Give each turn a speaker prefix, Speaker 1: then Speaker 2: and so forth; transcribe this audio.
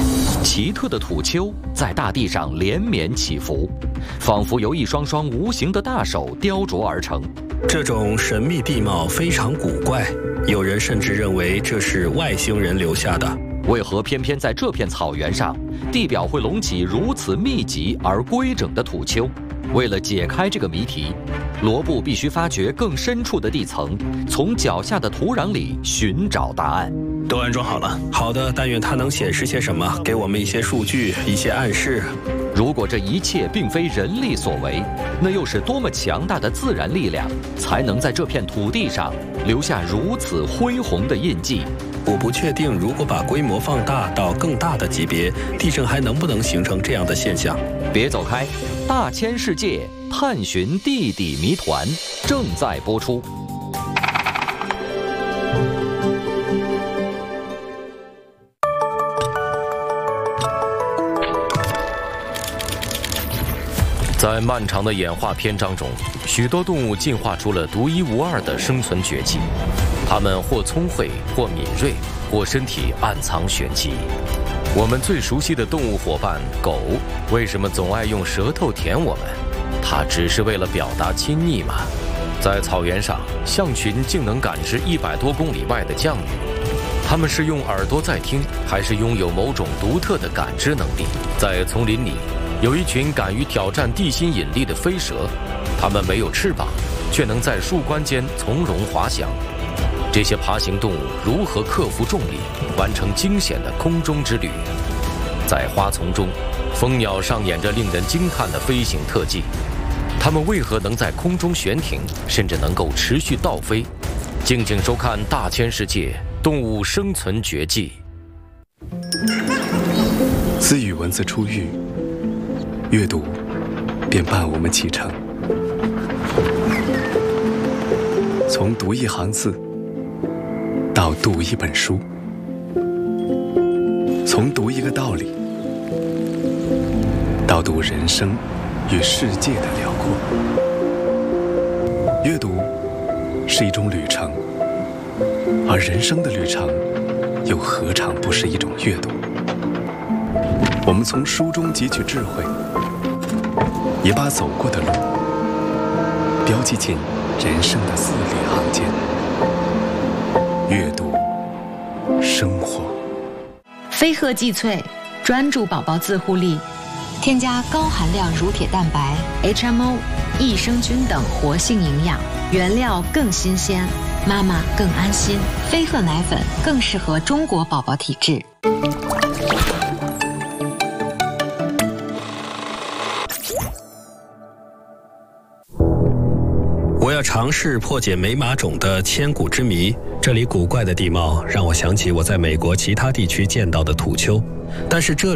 Speaker 1: 奇特的土丘在大地上连绵起伏，仿佛由一双双无形的大手雕琢而成。
Speaker 2: 这种神秘地貌非常古怪，有人甚至认为这是外星人留下的。
Speaker 1: 为何偏偏在这片草原上，地表会隆起如此密集而规整的土丘？为了解开这个谜题，罗布必须发掘更深处的地层，从脚下的土壤里寻找答案。
Speaker 2: 都安装好了。好的，但愿它能显示些什么，给我们一些数据，一些暗示。
Speaker 1: 如果这一切并非人力所为，那又是多么强大的自然力量，才能在这片土地上留下如此恢宏的印记？
Speaker 2: 我不确定，如果把规模放大到更大的级别，地震还能不能形成这样的现象？
Speaker 1: 别走开，大千世界探寻地底谜团正在播出。
Speaker 3: 在漫长的演化篇章中，许多动物进化出了独一无二的生存绝技。它们或聪慧，或敏锐，或身体暗藏玄机。我们最熟悉的动物伙伴狗，为什么总爱用舌头舔我们？它只是为了表达亲昵吗？在草原上，象群竟能感知100多公里外的降雨。它们是用耳朵在听，还是拥有某种独特的感知能力？在丛林里，有一群敢于挑战地心引力的飞蛇，它们没有翅膀，却能在树冠间从容滑翔。这些爬行动物如何克服重力，完成惊险的空中之旅？在花丛中，蜂鸟上演着令人惊叹的飞行特技。它们为何能在空中悬停，甚至能够持续倒飞？敬请收看《大千世界动物生存绝技》。
Speaker 4: 自与文字初遇，阅读便伴我们启程。从读一行字到读一本书，从读一个道理到读人生与世界的辽阔。阅读是一种旅程，而人生的旅程又何尝不是一种阅读？我们从书中汲取智慧，也把走过的路标记进人生的字里行间。阅读，生活。
Speaker 5: 飞鹤济萃，专注宝宝自护力，添加高含量乳铁蛋白、HMO、益生菌等活性营养，原料更新鲜，妈妈更安心。飞鹤奶粉更适合中国宝宝体质。
Speaker 2: 我要尝试破解美马种的千古之谜。这里古怪的地貌让我想起我在美国其他地区见到的土丘，但是这